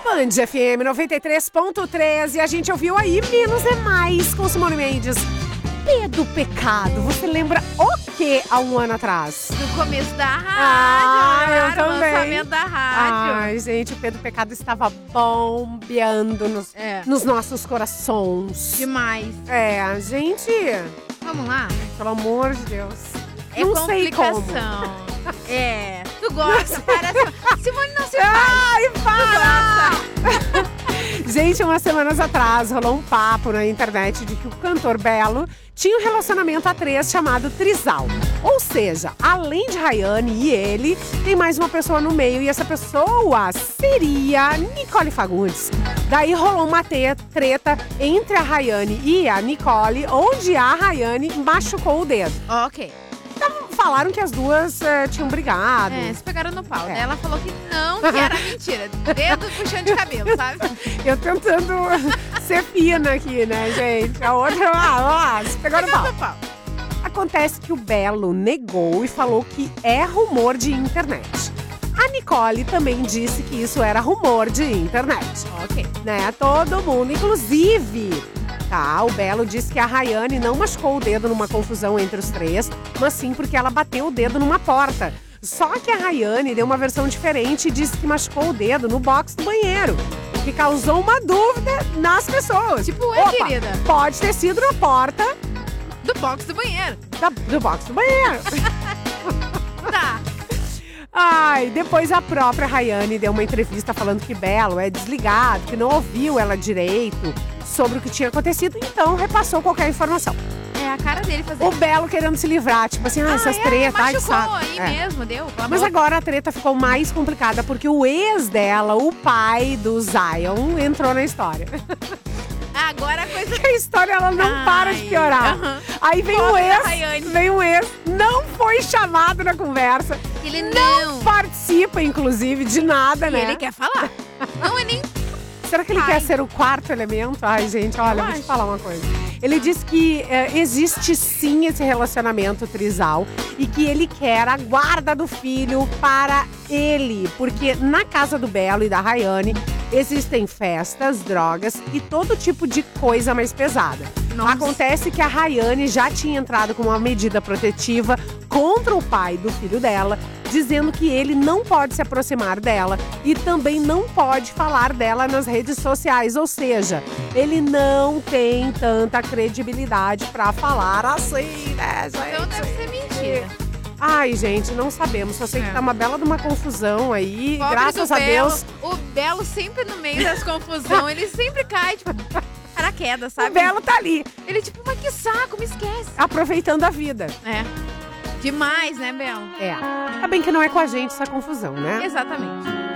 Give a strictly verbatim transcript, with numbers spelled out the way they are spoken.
Band F M noventa e três ponto três e a gente ouviu aí Menos é Mais com Simone Mendes. P do Pecado, você lembra o que há um ano atrás? No começo da rádio, ah, eu no também. lançamento da rádio. Ai, gente, o P do Pecado estava bombeando nos, É. nos nossos corações. Demais. É, gente, Vamos lá? pelo amor de Deus. É Não sei como. complicação. É, tu gosta, parece... Simone não se faz. Ai, para! Tu gosta. Gente, umas semanas atrás rolou um papo na internet de que o cantor Belo tinha um relacionamento a três chamado Trisal. Ou seja, além de Rayane e ele, tem mais uma pessoa no meio e essa pessoa seria Nicole Fagundes. Daí rolou uma te- treta entre a Rayane e a Nicole, onde a Rayane machucou o dedo. Ok. Falaram que as duas eh, tinham brigado. É, se pegaram no pau. É. Daí ela falou que não, que era mentira. Dedo puxando de cabelo, sabe? Eu tentando ser fina aqui, né, gente? A outra, ah, ah, se pegou no pau. Pegando no pau. Acontece que o Belo negou e falou que é rumor de internet. A Nicole também disse que isso era rumor de internet. Ok. Né? Todo mundo, inclusive, tá? O Belo disse que a Rayane não machucou o dedo numa confusão entre os três, mas sim porque ela bateu o dedo numa porta. Só que a Rayane deu uma versão diferente e disse que machucou o dedo no box do banheiro, o que causou uma dúvida nas pessoas. Tipo, é, Opa, querida? pode ter sido na porta Do box do banheiro. da- do box do banheiro. Tá. Ai, depois a própria Rayane deu uma entrevista falando que Belo é desligado, que não ouviu ela direito sobre o que tinha acontecido, então repassou qualquer informação. É a cara dele fazer. O Belo querendo se livrar, tipo assim, ah, essas é, tretas, ai, que machucou saco. aí É. mesmo, deu. Pela Mas boca. agora a treta ficou mais complicada, porque o ex dela, o pai do Zion, entrou na história. Agora a coisa... A história, ela não Ai, para de piorar. aham. Aí vem Pobre o da ex, Rayane. vem o ex, não foi chamado na conversa, Ele não não. participa, inclusive, de nada, E né? ele quer falar. Não é nem... Será que ele Ai. quer ser o quarto elemento? Ai, gente, olha, Eu vou te acho. falar uma coisa. Ele diz que é, existe sim esse relacionamento trisal e que ele quer a guarda do filho para ele. Porque na casa do Belo e da Rayane existem festas, drogas e todo tipo de coisa mais pesada. Nossa. Acontece que a Rayane já tinha entrado com uma medida protetiva contra o pai do filho dela, dizendo que ele não pode se aproximar dela e também não pode falar dela nas redes sociais. Ou seja, ele não tem tanta credibilidade pra falar assim, né, gente? Então deve ser mentira. Ai, gente, não sabemos. Só sei que É. tá uma bela de uma confusão aí. Pobre Graças do a Belo. Deus. O Belo sempre no meio das confusões. Ele sempre cai, tipo, paraquedas, O sabe? Belo tá ali, Ele, tipo, mas que saco, me esquece. aproveitando a vida. É. Demais, né, Belo? É. Tá bem que não é com a gente essa confusão, né? Exatamente.